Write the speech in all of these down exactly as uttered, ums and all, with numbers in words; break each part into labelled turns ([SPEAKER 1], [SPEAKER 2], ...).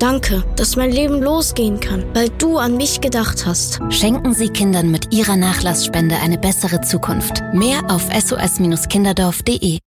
[SPEAKER 1] Danke, dass mein Leben losgehen kann, weil du an mich gedacht hast.
[SPEAKER 2] Schenken Sie Kindern mit Ihrer Nachlassspende eine bessere Zukunft. Mehr auf s o s kinderdorf punkt d e.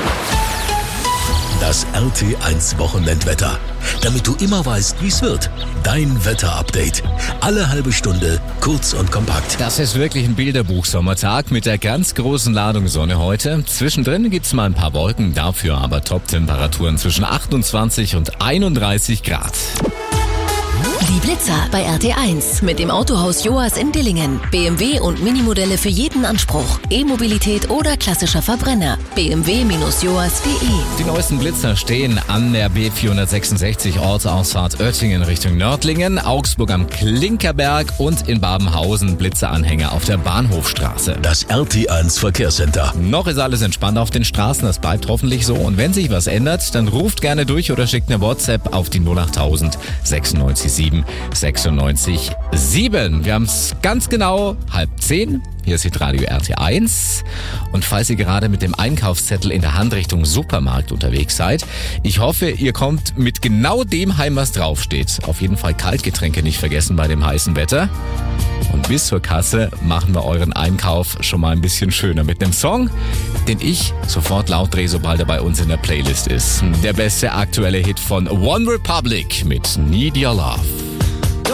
[SPEAKER 3] Das R T eins Wochenendwetter. Damit du immer weißt, wie es wird. Dein Wetterupdate. Alle halbe Stunde, kurz und kompakt.
[SPEAKER 4] Das ist wirklich ein Bilderbuch-Sommertag mit der ganz großen Ladung Sonne heute. Zwischendrin gibt's mal ein paar Wolken, dafür aber Top-Temperaturen zwischen achtundzwanzig und einunddreißig Grad.
[SPEAKER 2] Die Blitzer bei R T eins mit dem Autohaus Joas in Dillingen. B M W und Minimodelle für jeden Anspruch. E-Mobilität oder klassischer Verbrenner. b m w Bindestrich joas punkt d e.
[SPEAKER 4] Die neuesten Blitzer stehen an der B vierhundertsechsundsechzig Ortsausfahrt Oettingen Richtung Nördlingen, Augsburg am Klinkerberg und in Babenhausen Blitzeranhänger auf der Bahnhofstraße.
[SPEAKER 3] Das R T eins Verkehrscenter.
[SPEAKER 4] Noch ist alles entspannt auf den Straßen, das bleibt hoffentlich so. Und wenn sich was ändert, dann ruft gerne durch oder schickt eine WhatsApp auf die null achttausend sechsundneunzig sieben sechsundneunzig sieben. Wir haben es ganz genau halb zehn. Hier ist Radio R T eins. Und falls ihr gerade mit dem Einkaufszettel in der Hand Richtung Supermarkt unterwegs seid, ich hoffe, ihr kommt mit genau dem heim, was draufsteht. Auf jeden Fall Kaltgetränke nicht vergessen bei dem heißen Wetter. Und bis zur Kasse machen wir euren Einkauf schon mal ein bisschen schöner mit einem Song, den ich sofort laut drehe, sobald er bei uns in der Playlist ist. Der beste aktuelle Hit von One Republic mit Need Your Love.